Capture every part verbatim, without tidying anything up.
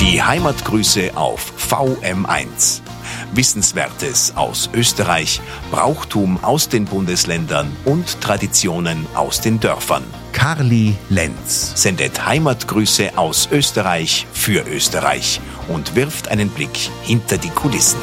Die Heimatgrüße auf V M eins. Wissenswertes aus Österreich, Brauchtum aus den Bundesländern und Traditionen aus den Dörfern. Karli Lenz sendet Heimatgrüße aus Österreich für Österreich und wirft einen Blick hinter die Kulissen.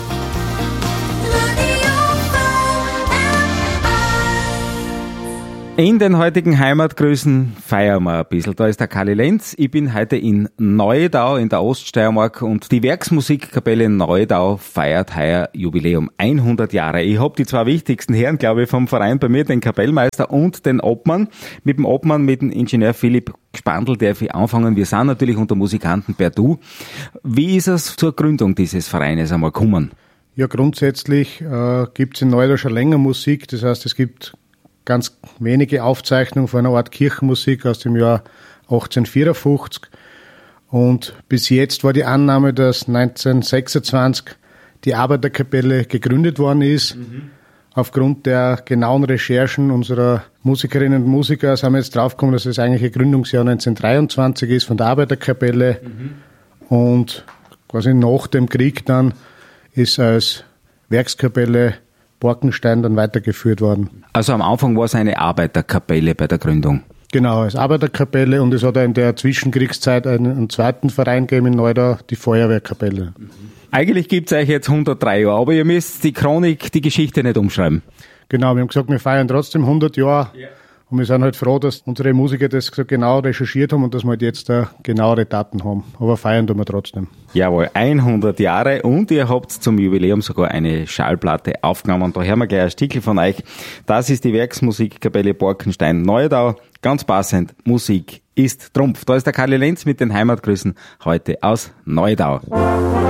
In den heutigen Heimatgrüßen feiern wir ein bisschen. Da ist der Karli Lenz. Ich bin heute in Neudau in der Oststeiermark und die Werksmusikkapelle Neudau feiert heuer Jubiläum hundert Jahre. Ich habe die zwei wichtigsten Herren, glaube ich, vom Verein bei mir, den Kapellmeister und den Obmann. Mit dem Obmann, mit dem Ingenieur Philipp Spandl, darf ich anfangen. Wir sind natürlich unter Musikanten per Du. Wie ist es zur Gründung dieses Vereines einmal gekommen? Ja, grundsätzlich äh, gibt es in Neudau schon länger Musik. Das heißt, es gibt ganz wenige Aufzeichnungen von einer Art Kirchenmusik aus dem Jahr achtzehnhundertvierundfünfzig. Und bis jetzt war die Annahme, dass neunzehnhundertsechsundzwanzig die Arbeiterkapelle gegründet worden ist. Mhm. Aufgrund der genauen Recherchen unserer Musikerinnen und Musiker sind wir jetzt draufgekommen, dass es eigentlich ein Gründungsjahr neunzehnhundertdreiundzwanzig ist von der Arbeiterkapelle. Mhm. Und quasi nach dem Krieg dann ist als Werkskapelle Borkenstein dann weitergeführt worden. Also am Anfang war es eine Arbeiterkapelle bei der Gründung? Genau, als Arbeiterkapelle, und es hat in der Zwischenkriegszeit einen, einen zweiten Verein gegeben in Neudau, die Feuerwehrkapelle. Mhm. Eigentlich gibt es euch jetzt hundertdrei Jahre, aber ihr müsst die Chronik, die Geschichte nicht umschreiben. Genau, wir haben gesagt, wir feiern trotzdem hundert Jahre. Ja. Und wir sind halt froh, dass unsere Musiker das so genau recherchiert haben und dass wir halt jetzt da genauere Daten haben. Aber feiern tun wir trotzdem. Jawohl, hundert Jahre, und ihr habt zum Jubiläum sogar eine Schallplatte aufgenommen. Und da hören wir gleich ein Stückchen von euch. Das ist die Werksmusikkapelle Borkenstein Neudau. Ganz passend, Musik ist Trumpf. Da ist der Karli Lenz mit den Heimatgrüßen heute aus Neudau.